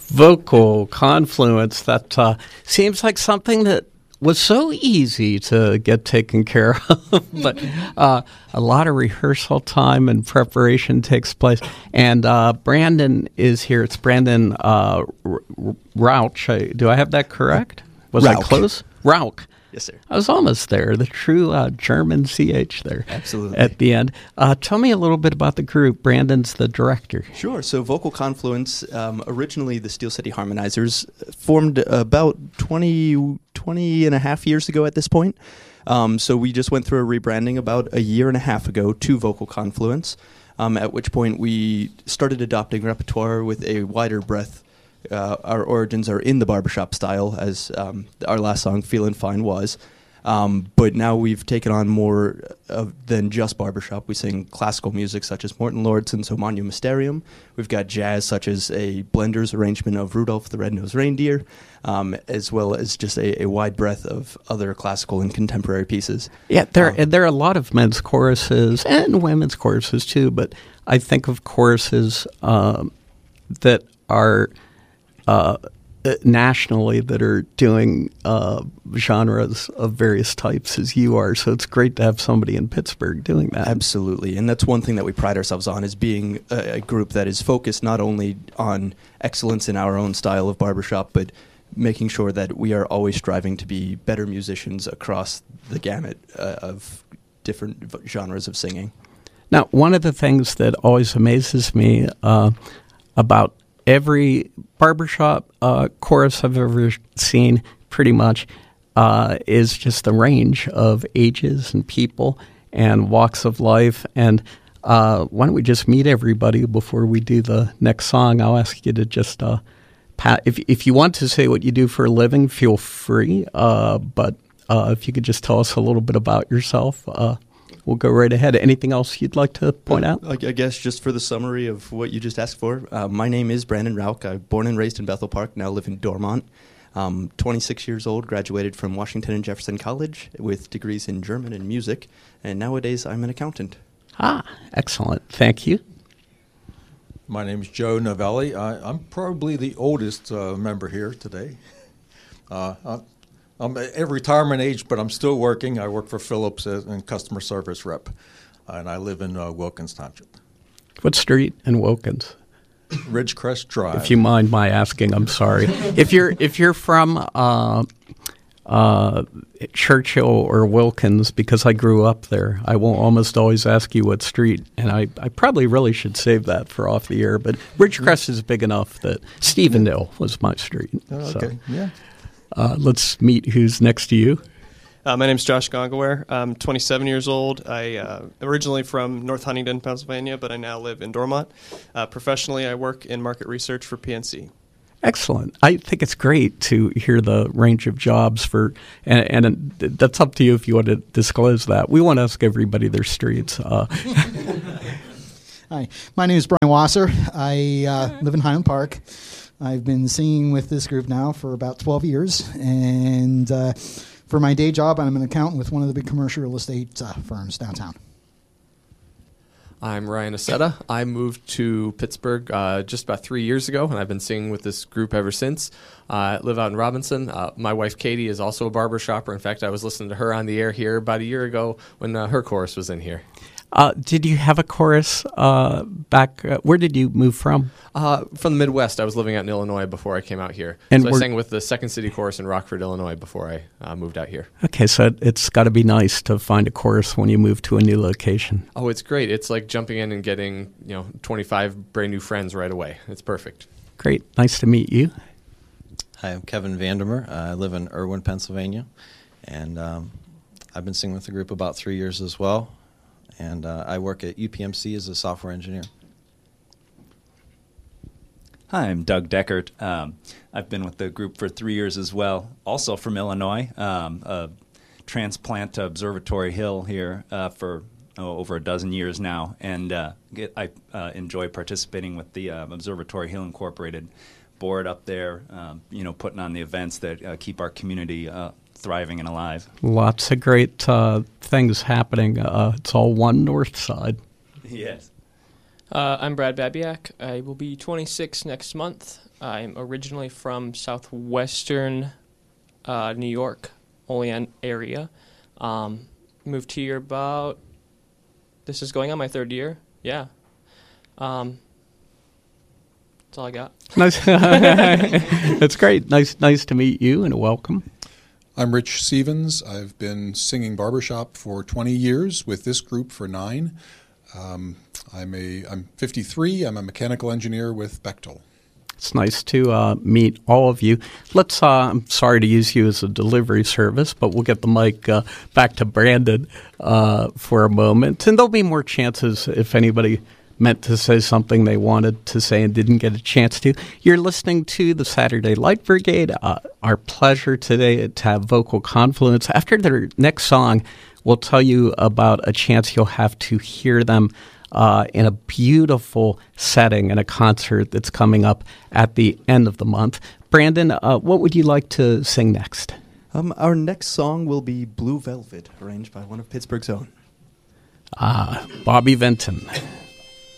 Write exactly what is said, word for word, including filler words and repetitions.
Vocal confluence, that uh, seems like something that was so easy to get taken care of, but uh, a lot of rehearsal time and preparation takes place. And uh, Brandon is here. It's Brandon uh, R- R- Rauch. I, do I have that correct? Was Rauch. I close? Rauch. Yes, sir. I was almost there, the true uh, German C H there. Absolutely. At the end. Uh, tell me a little bit about the group. Brandon's the director. Sure. So Vocal Confluence, um, originally the Steel City Harmonizers, formed about twenty, twenty and a half years ago at this point. Um, so we just went through a rebranding about a year and a half ago to Vocal Confluence, um, at which point we started adopting repertoire with a wider breadth. Uh, our origins are in the barbershop style, as um, our last song, Feelin' Fine, was. Um, but now we've taken on more of, than just barbershop. We sing classical music such as Morton Lordson's O Magnum Mysterium. We've got jazz such as a blender's arrangement of Rudolph the Red-Nosed Reindeer, um, as well as just a, a wide breadth of other classical and contemporary pieces. Yeah, there, Um, there are a lot of men's choruses and women's choruses too, but I think of choruses um, that are uh, nationally that are doing uh, genres of various types as you are. So it's great to have somebody in Pittsburgh doing that. Absolutely. And that's one thing that we pride ourselves on, is being a, a group that is focused not only on excellence in our own style of barbershop, but making sure that we are always striving to be better musicians across the gamut uh, of different v- genres of singing. Now, one of the things that always amazes me uh, about every barbershop uh, chorus I've ever seen, pretty much, uh, is just the range of ages and people and walks of life. And uh, why don't we just meet everybody before we do the next song? I'll ask you to just, uh, pat, if if you want to say what you do for a living, feel free. Uh, but uh, if you could just tell us a little bit about yourself, uh, we'll go right ahead. Anything else you'd like to point out? I, I guess just for the summary of what you just asked for, uh, my name is Brandon Rauch. I'm born and raised in Bethel Park, now live in Dormont. Um, twenty-six years old, graduated from Washington and Jefferson College with degrees in German and music, and nowadays I'm an accountant. Ah, excellent. Thank you. My name is Joe Novelli. I, I'm probably the oldest uh, member here today. Uh, I'm, I'm at retirement age, but I'm still working. I work for Phillips as in customer service rep, and I live in uh, Wilkins Township. What street in Wilkins? Ridgecrest Drive. If you mind my asking, I'm sorry. if you're if you're from uh, uh, Churchill or Wilkins, because I grew up there, I will almost always ask you what street, and I, I probably really should save that for off the air. But Ridgecrest is big enough that Stevendale was my street. Oh, okay, so, yeah. Uh, let's meet who's next to you. Uh, my name's Josh Gongaware. I'm twenty-seven years old. I uh, originally from North Huntingdon, Pennsylvania, but I now live in Dormont. Uh, professionally, I work in market research for P N C. Excellent. I think it's great to hear the range of jobs for, and, and that's up to you if you want to disclose that. We want to ask everybody their streets. Uh, Hi, my name is Brian Wasser. I uh, live in Highland Park. I've been singing with this group now for about twelve years, and uh, for my day job, I'm an accountant with one of the big commercial real estate uh, firms downtown. I'm Ryan Aceta. I moved to Pittsburgh uh, just about three years ago, and I've been singing with this group ever since. Uh, I live out in Robinson. Uh, my wife, Katie, is also a barber shopper. In fact, I was listening to her on the air here about a year ago when uh, her chorus was in here. uh, did you have a chorus uh, back? Uh, where did you move from? Uh, from the Midwest. I was living out in Illinois before I came out here. And so I we're- sang with the Second City Chorus in Rockford, Illinois before I uh, moved out here. Okay, so it's got to be nice to find a chorus when you move to a new location. Oh, it's great. It's like jumping in and getting, you know, twenty-five brand new friends right away. It's perfect. Great. Nice to meet you. Hi, I'm Kevin Vandermeer. Uh, I live in Irwin, Pennsylvania, and um, I've been singing with the group about three years as well, and uh, I work at U P M C as a software engineer. Hi, I'm Doug Deckert. Um, I've been with the group for three years as well, also from Illinois, um, a transplant to Observatory Hill here uh, for oh, over a dozen years now, and uh, get, I uh, enjoy participating with the uh, Observatory Hill Incorporated board up there, um, you know, putting on the events that uh, keep our community uh, thriving and alive. Lots of great uh, things happening. Uh, it's all one north side. Yes. Uh, I'm Brad Babiak. I will be twenty-six next month. I'm originally from southwestern uh, New York, Olean area. Um, moved here about, this is going on my third year. Yeah. Um, that's all I got. Nice. That's great. Nice, nice to meet you and welcome. I'm Rich Stevens. I've been singing barbershop for twenty years, with this group for nine. Um, I'm a I'm fifty-three. I'm a mechanical engineer with Bechtel. It's nice to uh, meet all of you. Let's. Uh, I'm sorry to use you as a delivery service, but we'll get the mic uh, back to Brandon uh, for a moment, and there'll be more chances if anybody meant to say something they wanted to say and didn't get a chance to. You're listening to the Saturday Light Brigade. Uh, our pleasure today to have Vocal Confluence. After their next song, we'll tell you about a chance you'll have to hear them uh, in a beautiful setting in a concert that's coming up at the end of the month. Brandon, uh, what would you like to sing next? Um, our next song will be Blue Velvet, arranged by one of Pittsburgh's own. Ah, Bobby Vinton.